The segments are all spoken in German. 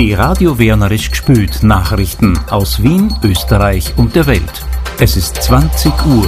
Die Radio Wernerisch gespült Nachrichten aus Wien, Österreich und der Welt. Es ist 20 Uhr.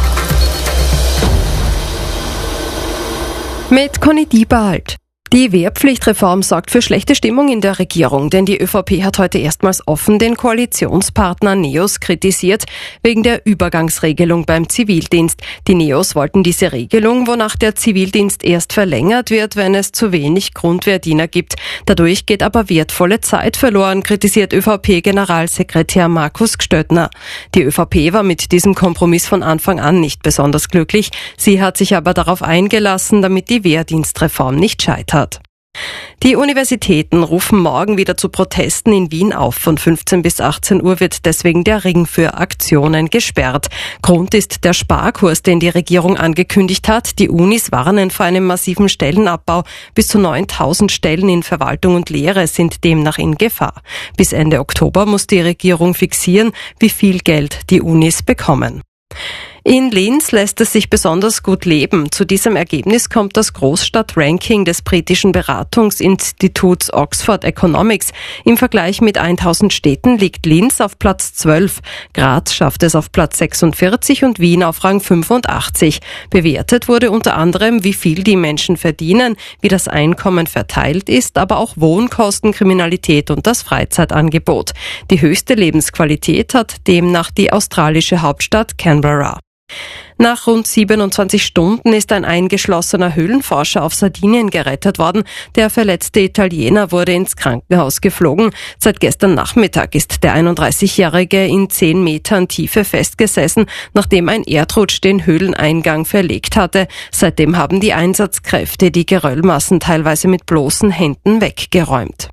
Mit Conny Diebald. Die Wehrpflichtreform sorgt für schlechte Stimmung in der Regierung, denn die ÖVP hat heute erstmals offen den Koalitionspartner NEOS kritisiert, wegen der Übergangsregelung beim Zivildienst. Die NEOS wollten diese Regelung, wonach der Zivildienst erst verlängert wird, wenn es zu wenig Grundwehrdiener gibt. Dadurch geht aber wertvolle Zeit verloren, kritisiert ÖVP-Generalsekretär Markus Gstöttner. Die ÖVP war mit diesem Kompromiss von Anfang an nicht besonders glücklich. Sie hat sich aber darauf eingelassen, damit die Wehrdienstreform nicht scheitert. Die Universitäten rufen morgen wieder zu Protesten in Wien auf. Von 15 bis 18 Uhr wird deswegen der Ring für Aktionen gesperrt. Grund ist der Sparkurs, den die Regierung angekündigt hat. Die Unis warnen vor einem massiven Stellenabbau. Bis zu 9.000 Stellen in Verwaltung und Lehre sind demnach in Gefahr. Bis Ende Oktober muss die Regierung fixieren, wie viel Geld die Unis bekommen. In Linz lässt es sich besonders gut leben. Zu diesem Ergebnis kommt das Großstadt-Ranking des britischen Beratungsinstituts Oxford Economics. Im Vergleich mit 1000 Städten liegt Linz auf Platz 12. Graz schafft es auf Platz 46 und Wien auf Rang 85. Bewertet wurde unter anderem, wie viel die Menschen verdienen, wie das Einkommen verteilt ist, aber auch Wohnkosten, Kriminalität und das Freizeitangebot. Die höchste Lebensqualität hat demnach die australische Hauptstadt Canberra. Nach rund 27 Stunden ist ein eingeschlossener Höhlenforscher auf Sardinien gerettet worden. Der verletzte Italiener wurde ins Krankenhaus geflogen. Seit gestern Nachmittag ist der 31-Jährige in 10 Metern Tiefe festgesessen, nachdem ein Erdrutsch den Höhleneingang verlegt hatte. Seitdem haben die Einsatzkräfte die Geröllmassen teilweise mit bloßen Händen weggeräumt.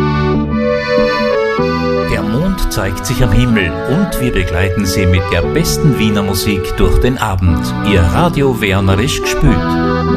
Der Mond zeigt sich am Himmel und wir begleiten Sie mit der besten Wiener Musik durch den Abend. Ihr Radio Wernerisch gespült.